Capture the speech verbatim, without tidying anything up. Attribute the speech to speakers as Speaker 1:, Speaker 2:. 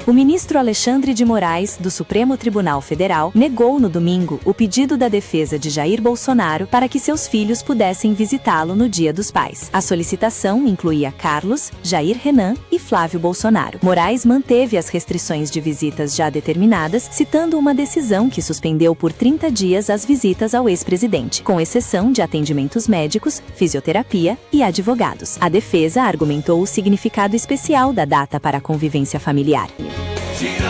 Speaker 1: O ministro Alexandre de Moraes, do Supremo Tribunal Federal, negou no domingo o pedido da defesa de Jair Bolsonaro para que seus filhos pudessem visitá-lo no Dia dos Pais. A solicitação incluía Carlos, Jair Renan e Flávio Bolsonaro. Moraes manteve as restrições de visitas já determinadas, citando uma decisão que suspendeu por trinta dias as visitas ao ex-presidente, com exceção de atendimentos médicos, fisioterapia e advogados. A defesa argumentou o significado especial da data para a convivência familiar.